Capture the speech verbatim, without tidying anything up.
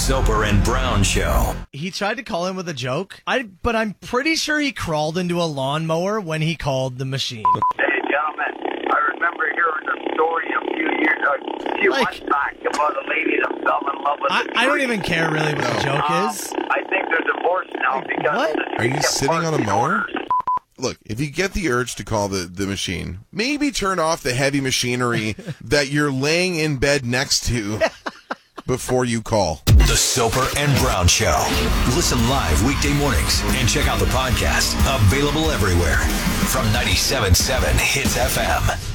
Soper and Brown Show. He tried to call in with a joke, I but I'm pretty sure he crawled into a lawnmower when he called the machine. Hey, gentlemen, I remember hearing a story a few years, a few Like- months back about a lady that fell in love with I, a I don't tree. even care really what the joke Um, is. I think they're divorced now Like, because what? the Are tree you kept sitting on a barking mower? orders. Look, if you get the urge to call the, the machine, maybe turn off the heavy machinery that you're laying in bed next to before you call. The Soper and Brown Show. Listen live weekday mornings and check out the podcast. Available everywhere from ninety-seven point seven Hits F M.